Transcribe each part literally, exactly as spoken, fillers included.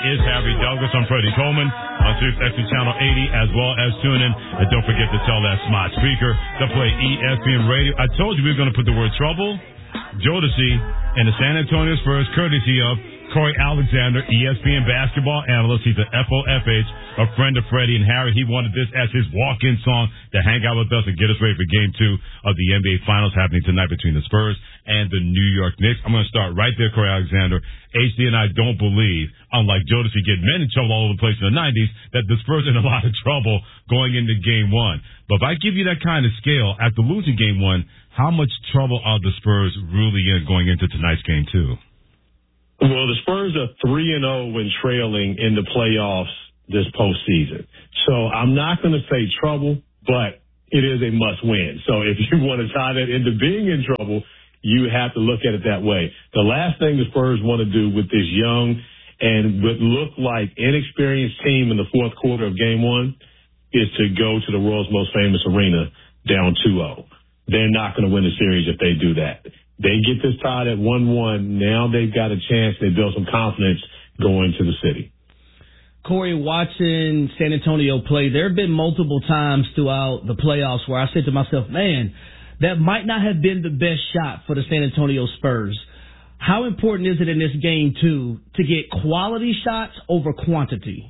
is Harry Douglas. I'm Freddie Coleman on Sirius X M Channel eighty, as well as tune in. And don't forget to tell that smart speaker to play E S P N Radio. I told you we were going to put the word trouble, Jodeci, and the San Antonio Spurs, courtesy of Corey Alexander, E S P N basketball analyst. He's an F O F H, a friend of Freddie and Harry. He wanted this as his walk-in song to hang out with us and get us ready for Game two of the N B A Finals happening tonight between the Spurs and the New York Knicks. I'm going to start right there, Corey Alexander. H D and I don't believe, unlike Jodeci getting men in trouble all over the place in the nineties, that the Spurs are in a lot of trouble going into Game one. But if I give you that kind of scale, after losing Game one, how much trouble are the Spurs really in going into tonight's Game two? Well, the Spurs are three and oh when trailing in the playoffs this postseason. So I'm not going to say trouble, but it is a must-win. So if you want to tie that into being in trouble, you have to look at it that way. The last thing the Spurs want to do with this young and what look like inexperienced team in the fourth quarter of Game one is to go to the world's most famous arena down two oh. They're not going to win the series if they do that. They get this tied at one one. Now they've got a chance. They build some confidence going to the city. Corey, watching San Antonio play, there have been multiple times throughout the playoffs where I said to myself, man, that might not have been the best shot for the San Antonio Spurs. How important is it in this game, too, to get quality shots over quantity?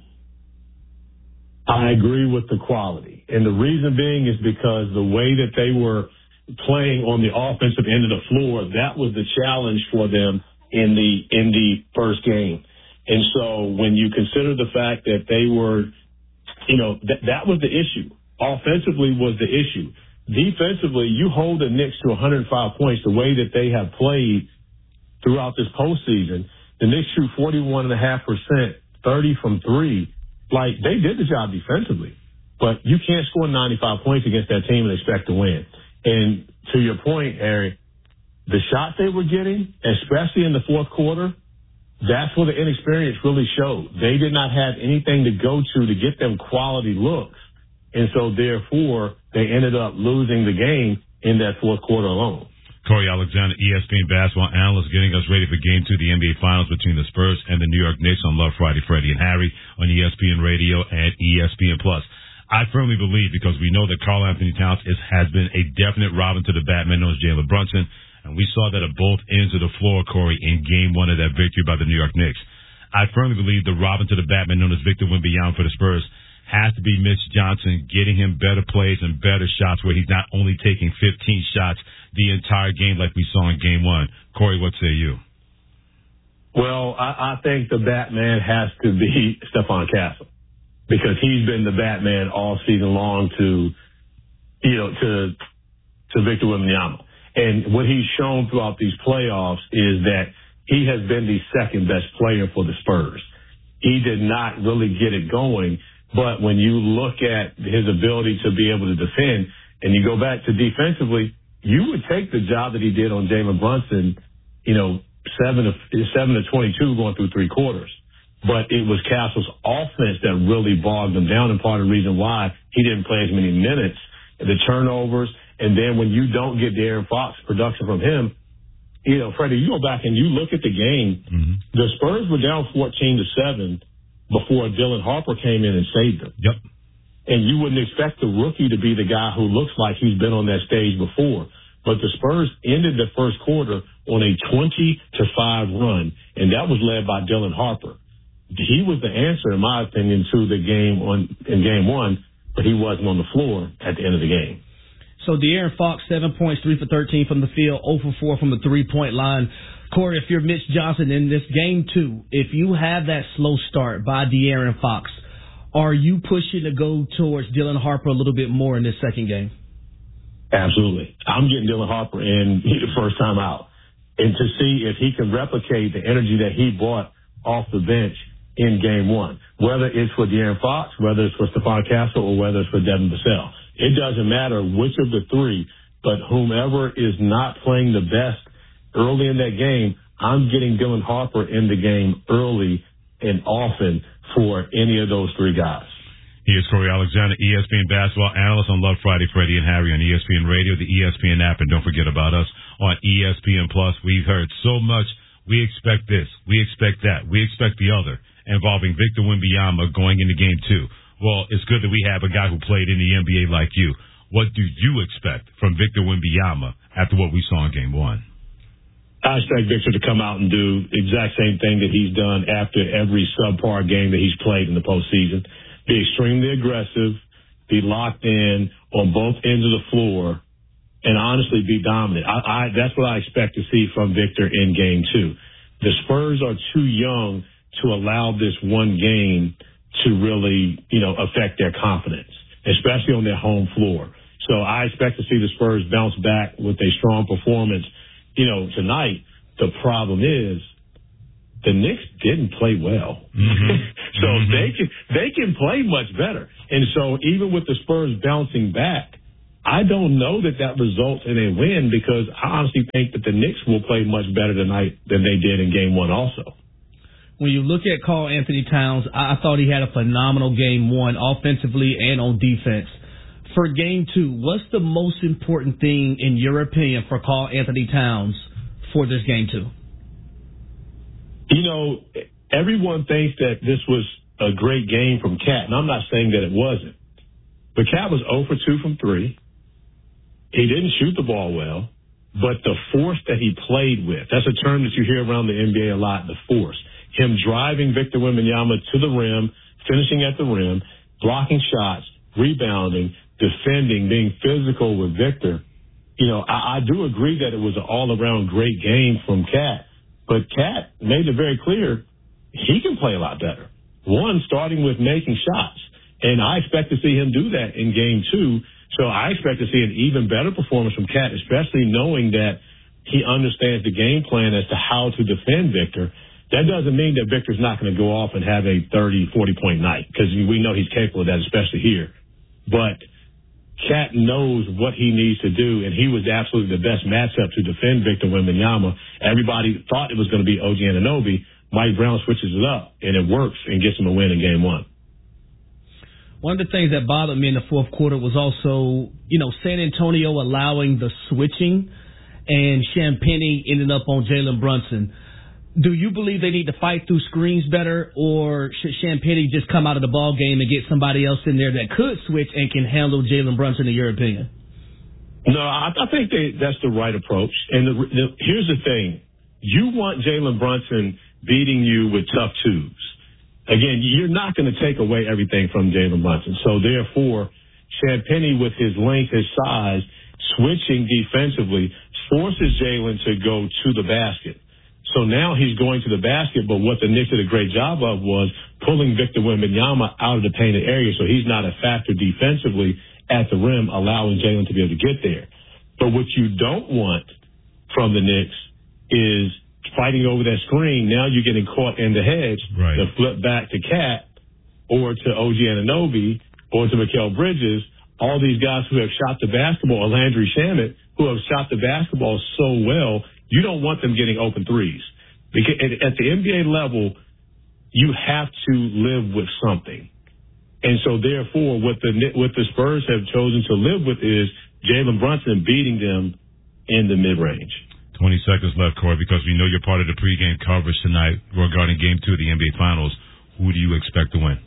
I agree with the quality. And the reason being is because the way that they were playing on the offensive end of the floor, that was the challenge for them in the in the first game. And so when you consider the fact that they were, you know, th- that was the issue. Offensively was the issue. Defensively, you hold the Knicks to one hundred five points the way that they have played throughout this postseason. The Knicks shoot forty-one point five percent, thirty from three. Like, they did the job defensively. But you can't score ninety-five points against that team and expect to win. And to your point, Eric, the shots they were getting, especially in the fourth quarter, that's where the inexperience really showed. They did not have anything to go to to get them quality looks. And so, therefore, they ended up losing the game in that fourth quarter alone. Corey Alexander, E S P N basketball analyst, getting us ready for Game two of the N B A Finals between the Spurs and the New York Knicks on Love Friday, Freddie and Harry on E S P N Radio and E S P N Plus. I firmly believe, because we know that Karl Anthony Towns is, has been a definite Robin to the Batman known as Jalen Brunson, and we saw that at both ends of the floor, Corey, in Game one of that victory by the New York Knicks. I firmly believe the Robin to the Batman known as Victor Wembanyama for the Spurs has to be Mitch Johnson, getting him better plays and better shots where he's not only taking fifteen shots the entire game like we saw in Game one. Corey, what say you? Well, I, I think the Batman has to be Stephon Castle, because he's been the Batman all season long to, you know, to to Victor Wembanyama. And what he's shown throughout these playoffs is that he has been the second best player for the Spurs. He did not really get it going, but when you look at his ability to be able to defend, and you go back to defensively, you would take the job that he did on Jalen Brunson, you know, seven to seven to twenty-two going through three quarters. But it was Castle's offense that really bogged him down, and part of the reason why he didn't play as many minutes, the turnovers, and then when you don't get De'Aaron Fox production from him, you know, Freddie, you go back and you look at the game, mm-hmm. the Spurs were down fourteen to seven before Dylan Harper came in and saved them. Yep. And you wouldn't expect the rookie to be the guy who looks like he's been on that stage before. But the Spurs ended the first quarter on a twenty to five run, and that was led by Dylan Harper. He was the answer, in my opinion, to the game on in Game one, but he wasn't on the floor at the end of the game. So De'Aaron Fox, seven points, three for thirteen from the field, zero for four from the three-point line. Corey, if you're Mitch Johnson in this Game two, if you have that slow start by De'Aaron Fox, are you pushing to go towards Dylan Harper a little bit more in this second game? Absolutely. I'm getting Dylan Harper in the first time out. And to see if he can replicate the energy that he brought off the bench in Game one, whether it's for De'Aaron Fox, whether it's for Stephon Castle, or whether it's for Devin Vassell. It doesn't matter which of the three, but whomever is not playing the best early in that game, I'm getting Dylan Harper in the game early and often for any of those three guys. He is Corey Alexander, E S P N basketball analyst on Love Friday, Freddie and Harry on E S P N Radio, the E S P N app, and don't forget about us on E S P N Plus. We've heard so much. We expect this. We expect that. We expect the other. involving Victor Wembanyama going into game two. Well, it's good that we have a guy who played in the N B A like you. What do you expect from Victor Wembanyama after what we saw in game one? I expect Victor to come out and do the exact same thing that he's done after every subpar game that he's played in the postseason. Be extremely aggressive, be locked in on both ends of the floor, and honestly be dominant. I, I, that's what I expect to see from Victor in game two. The Spurs are too young to allow this one game to really, you know, affect their confidence, especially on their home floor. So I expect to see the Spurs bounce back with a strong performance. You know, tonight, the problem is the Knicks didn't play well. Mm-hmm. so mm-hmm. they can they can play much better. And so even with the Spurs bouncing back, I don't know that that results in a win because I honestly think that the Knicks will play much better tonight than they did in game one also. When you look at Karl Anthony Towns, I thought he had a phenomenal game one offensively and on defense. For game two, what's the most important thing, in your opinion, for Karl Anthony Towns for this game two? You know, everyone thinks that this was a great game from Cat, and I'm not saying that it wasn't. But Cat was zero for two from three. He didn't shoot the ball well, but the force that he played with, that's a term that you hear around the N B A a lot, the force. Him driving Victor Wembanyama to the rim, finishing at the rim, blocking shots, rebounding, defending, being physical with Victor. You know, I, I do agree that it was an all-around great game from Cat, but Cat made it very clear he can play a lot better. One, starting with making shots, and I expect to see him do that in game two. So I expect to see an even better performance from Cat, especially knowing that he understands the game plan as to how to defend Victor. That doesn't mean that Victor's not going to go off and have a thirty, forty-point night, because we know he's capable of that, especially here. But Cat knows what he needs to do, and he was absolutely the best matchup to defend Victor Wembanyama. Everybody thought it was going to be O G Anunoby. Mike Brown switches it up, and it works and gets him a win in game one. One of the things that bothered me in the fourth quarter was also, you know, San Antonio allowing the switching, and Champagnie ended up on Jalen Brunson. Do you believe they need to fight through screens better, or should Champagnie just come out of the ball game and get somebody else in there that could switch and can handle Jalen Brunson, in your opinion? No, I, I think they, that's the right approach. And the, the, here's the thing. You want Jalen Brunson beating you with tough twos. Again, you're not going to take away everything from Jalen Brunson. So, therefore, Champagnie, with his length, his size, switching defensively, forces Jalen to go to the basket. So now he's going to the basket, but what the Knicks did a great job of was pulling Victor Wembanyama out of the painted area, so he's not a factor defensively at the rim, allowing Jalen to be able to get there. But what you don't want from the Knicks is fighting over that screen. Now you're getting caught in the hedge right. to flip back to Cat or to O G Anunoby or to Mikal Bridges, all these guys who have shot the basketball, or Landry Shamet, who have shot the basketball so well. You don't want them getting open threes. Because at the N B A level, you have to live with something. And so, therefore, what the what the Spurs have chosen to live with is Jalen Brunson beating them in the mid-range. twenty seconds left, Corey, because we know you're part of the pregame coverage tonight regarding Game two of the N B A Finals. Who do you expect to win?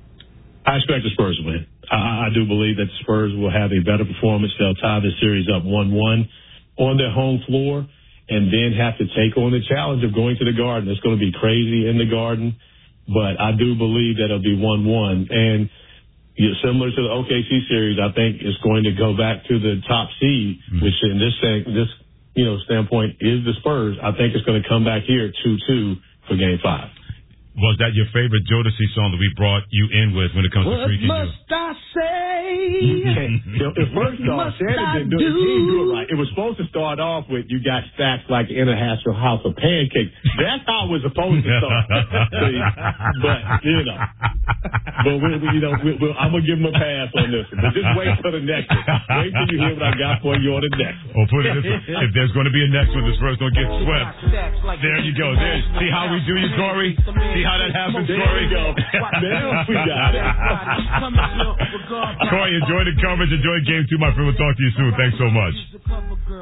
I expect the Spurs to win. I, I do believe that the Spurs will have a better performance. They'll tie this series up one one on their home floor, and then have to take on the challenge of going to the Garden. It's going to be crazy in the Garden, but I do believe that it'll be one one. And you know, similar to the O K C series, I think it's going to go back to the top seed, mm-hmm. which in this this you know standpoint is the Spurs. I think it's going to come back here two two for Game five. Was that your favorite Jodeci song that we brought you in with when it comes what to freaking must you? I say? Okay. You know, first off, Shannon didn't do, do? He didn't do it right. It was supposed to start off with "You got stacks like in a house of pancakes." That's how it was supposed to start. See? But you know, but we, we, you know, we, we, I'm gonna give him a pass on this one. But just wait for the next one. Wait till you hear what I got for you on the next one. Or put it this way: if there's going to be a next one, this first don't get swept. There you go. There. See how we do you, Corey? See how that happens, there Corey? You go. Now we got it. Corey, enjoy the coverage. Enjoy game two, my friend. We'll talk to you soon. Thanks so much.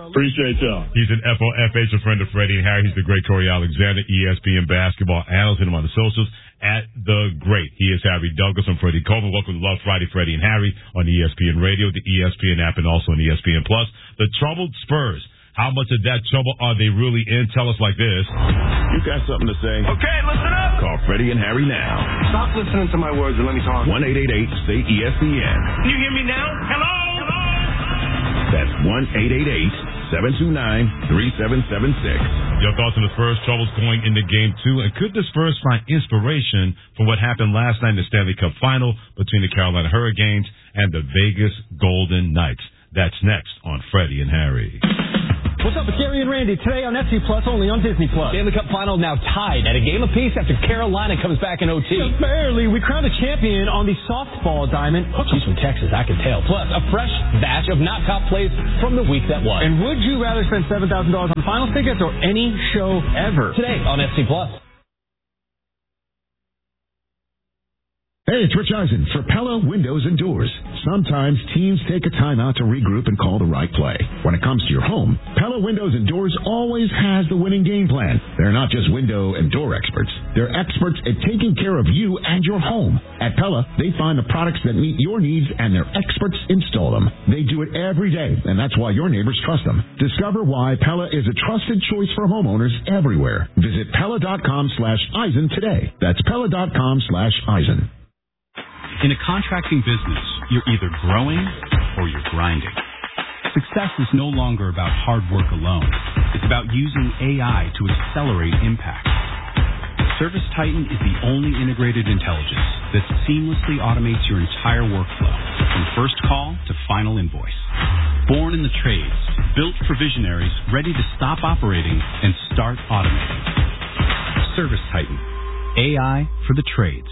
Appreciate y'all. He's an F O F H, a friend of Freddie and Harry. He's the great Corey Alexander, E S P N basketball analyst. Hit him on the socials at the great. He is Harry Douglas. I'm Freddie Coleman. Welcome to Love Friday, Freddie and Harry on E S P N Radio, the E S P N app, and also on E S P N Plus. The troubled Spurs. How much of that trouble are they really in? Tell us like this. You got something to say? Okay, listen up. Call Freddie and Harry now. Stop listening to my words and let me talk. one eight eight eight say E S P N. Can you hear me now? Hello? Hello? That's one eight eight eight seven two nine three seven seven six. Your thoughts on the Spurs' troubles going into Game two, and could the Spurs find inspiration from what happened last night in the Stanley Cup Final between the Carolina Hurricanes and the Vegas Golden Knights? That's next on Freddie and Harry. What's up, it's Gary and Randy. Today on F C Plus, only on Disney Plus. Stanley Cup Final now tied at a game apiece after Carolina comes back in O T. Just barely. We crowned a champion on the softball diamond. She's from Texas, I can tell. Plus, a fresh batch of not top plays from the week that was. And would you rather spend seven thousand dollars on finals tickets or any show ever? Today on F C Plus. Hey, it's Rich Eisen for Pella Windows and Doors. Sometimes teams take a time out to regroup and call the right play. When it comes to your home, Pella Windows and Doors always has the winning game plan. They're not just window and door experts. They're experts at taking care of you and your home. At Pella, they find the products that meet your needs and their experts install them. They do it every day, and that's why your neighbors trust them. Discover why Pella is a trusted choice for homeowners everywhere. Visit Pella.com slash Eisen today. That's Pella.com slash Eisen. In a contracting business, you're either growing or you're grinding. Success is no longer about hard work alone. It's about using A I to accelerate impact. ServiceTitan is the only integrated intelligence that seamlessly automates your entire workflow, from first call to final invoice. Born in the trades, built for visionaries ready to stop operating and start automating. ServiceTitan, A I for the trades.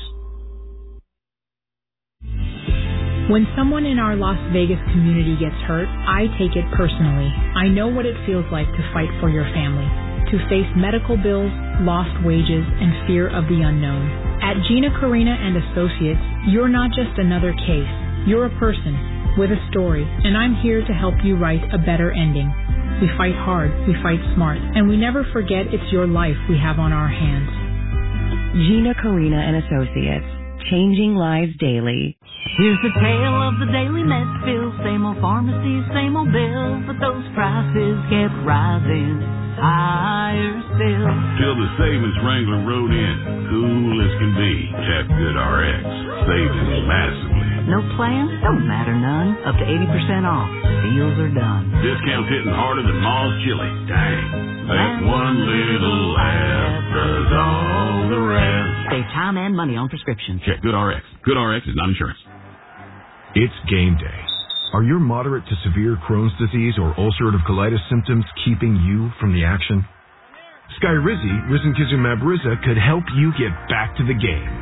When someone in our Las Vegas community gets hurt, I take it personally. I know what it feels like to fight for your family, to face medical bills, lost wages, and fear of the unknown. At Gina Carina and Associates, you're not just another case. You're a person with a story, and I'm here to help you write a better ending. We fight hard, we fight smart, and we never forget it's your life we have on our hands. Gina Carina and Associates, changing lives daily. Here's the tale of the daily med bill. Same old pharmacies, same old bill, but those prices kept rising higher still. Till the savings Wrangler rode in, cool as can be. Check Good R X, savings massively. No plan? Don't matter none. Up to eighty percent off. Deals are done. Discounts hitting harder than Ma's chili. Dang. That one little app does all the rest. Save time and money on prescriptions. Check Good R X. Good R X is not insurance. It's game day. Are your moderate to severe Crohn's disease or ulcerative colitis symptoms keeping you from the action? Skyrizi, risankizumab Riza, could help you get back to the game.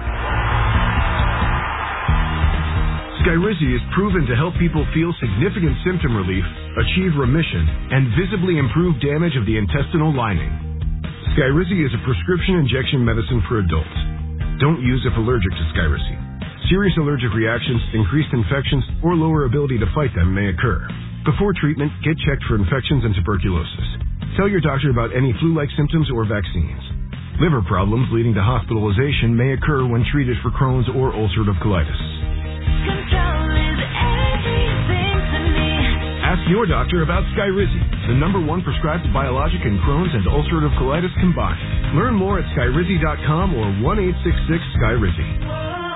Skyrizi is proven to help people feel significant symptom relief, achieve remission, and visibly improve damage of the intestinal lining. Skyrizi is a prescription injection medicine for adults. Don't use if allergic to Skyrizi. Serious allergic reactions, increased infections, or lower ability to fight them may occur. Before treatment, get checked for infections and tuberculosis. Tell your doctor about any flu-like symptoms or vaccines. Liver problems leading to hospitalization may occur when treated for Crohn's or ulcerative colitis. Ask your doctor about Skyrizi, the number one prescribed biologic in Crohn's and ulcerative colitis combined. Learn more at Skyrizi dot com or one eight six six Skyrizi.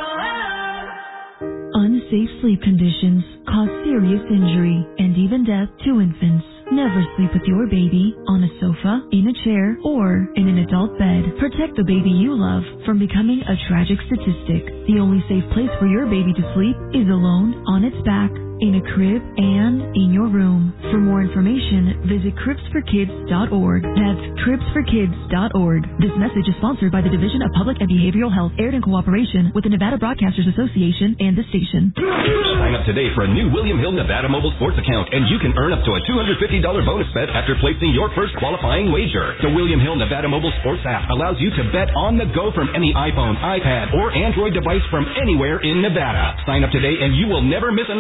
Unsafe sleep conditions cause serious injury and even death to infants. Never sleep with your baby on a sofa, in a chair, or in an adult bed. Protect the baby you love from becoming a tragic statistic. The only safe place for your baby to sleep is alone, on its back, in a crib, and in your room. For more information, visit cribs for kids dot org. That's cribs for kids dot org. This message is sponsored by the Division of Public and Behavioral Health, aired in cooperation with the Nevada Broadcasters Association and the station. Sign up today for a new William Hill Nevada Mobile Sports account, and you can earn up to a two hundred fifty dollars bonus bet after placing your first qualifying wager. The William Hill Nevada Mobile Sports app allows you to bet on the go from any iPhone, iPad, or Android device from anywhere in Nevada. Sign up today and you will never miss another bet.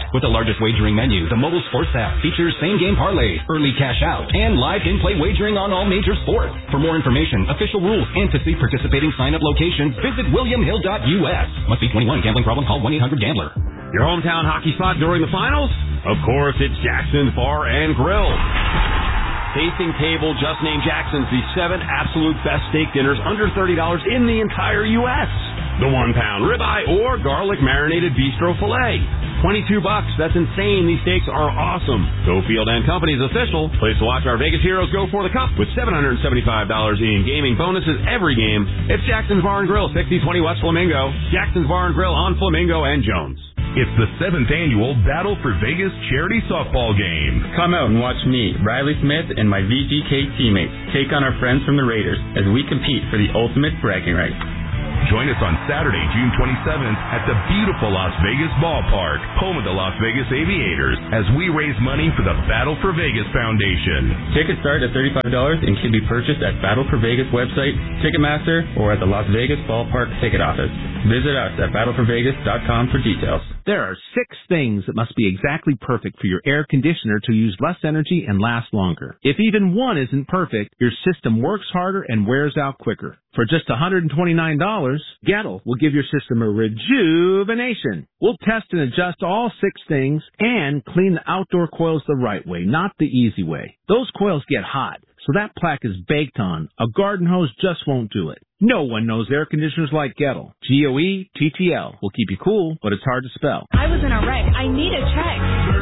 With the largest wagering menu, the mobile sports app features same-game parlays, early cash out, and live in-play wagering on all major sports. For more information, official rules, and to see participating sign-up locations, visit william hill dot u s. Must be twenty-one. Gambling problem? Call one eight hundred gambler. Your hometown hockey spot during the finals? Of course, it's Jackson's Bar and Grill. Tasting Table just named Jackson's the seven absolute best steak dinners under thirty dollars in the entire U S The one-pound ribeye or garlic marinated bistro filet. twenty-two bucks. That's insane. These steaks are awesome. Schofield and Company's official place to watch our Vegas heroes go for the cup with seven hundred seventy-five dollars in gaming bonuses every game. It's Jackson's Bar and Grill, sixty twenty West Flamingo. Jackson's Bar and Grill on Flamingo and Jones. It's the seventh annual Battle for Vegas charity softball game. Come out and watch me, Riley Smith, and my V G K teammates take on our friends from the Raiders as we compete for the ultimate bragging rights. Join us on Saturday, June twenty-seventh at the beautiful Las Vegas Ballpark, home of the Las Vegas Aviators, as we raise money for the Battle for Vegas Foundation. Tickets start at thirty-five dollars and can be purchased at Battle for Vegas website, Ticketmaster, or at the Las Vegas Ballpark ticket office. Visit us at battle for vegas dot com for details. There are six things that must be exactly perfect for your air conditioner to use less energy and last longer. If even one isn't perfect, your system works harder and wears out quicker. For just one hundred twenty-nine dollars, Gettle will give your system a rejuvenation. We'll test and adjust all six things and clean the outdoor coils the right way, not the easy way. Those coils get hot, so that plaque is baked on. A garden hose just won't do it. No one knows air conditioners like Gettle. G O E T T L will keep you cool, but it's hard to spell. I was in a wreck. I need a check.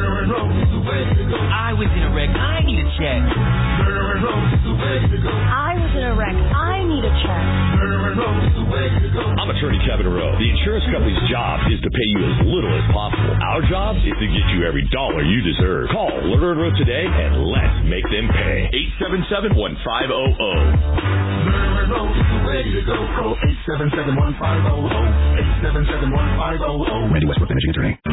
I was in a wreck. I need a check. I was in a wreck. I need a check. I'm attorney Kevin Rowe. The insurance company's job is to pay you as little as possible. Our job is to get you every dollar you deserve. Call Lerner and Rowe today and let's make them pay. eight seven seven, one five zero zero. Lerner and Rowe is the way to go. Call eight seven seven, one five zero zero. eight seven seven, one five zero zero. Randy Westbrook, managing attorney.